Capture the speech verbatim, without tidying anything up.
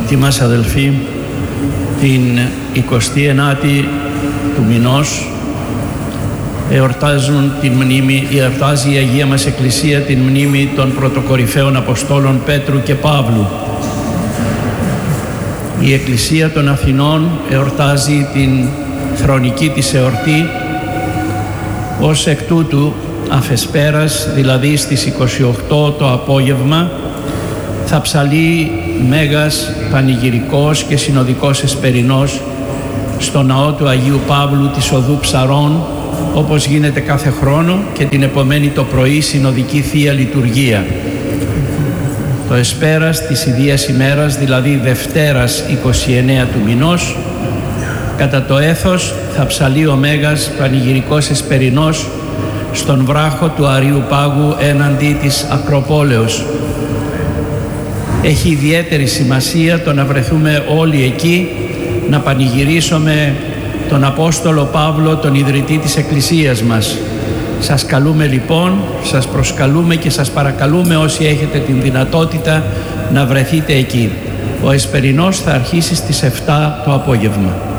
Αγαπητοί μας αδελφοί, την εικοστή ενάτη του μηνός εορτάζουν την μνήμη, εορτάζει η Αγία μας Εκκλησία την μνήμη των πρωτοκορυφαίων Αποστόλων Πέτρου και Παύλου. Η Εκκλησία των Αθηνών εορτάζει την θρονική της εορτή, ως εκ τούτου αφεσπέρας, δηλαδή στις είκοσι οκτώ το απόγευμα, θα ψαλεί μέγας πανηγυρικός και συνοδικός εσπερινός στο ναό του Αγίου Παύλου της Οδού Ψαρών, όπως γίνεται κάθε χρόνο, και την επομένη το πρωί συνοδική Θεία Λειτουργία. Το εσπέρας της ιδίας ημέρας, δηλαδή Δευτέρας είκοσι εννέα του μηνός, κατά το έθος θα ψαλεί ο μέγας πανηγυρικός εσπερινός στον βράχο του Αρείου Πάγου έναντι της Ακροπόλεως. Έχει ιδιαίτερη σημασία το να βρεθούμε όλοι εκεί, να πανηγυρίσουμε τον Απόστολο Παύλο, τον ιδρυτή της Εκκλησίας μας. Σας καλούμε λοιπόν, σας προσκαλούμε και σας παρακαλούμε όσοι έχετε την δυνατότητα να βρεθείτε εκεί. Ο εσπερινός θα αρχίσει στις επτά το απόγευμα.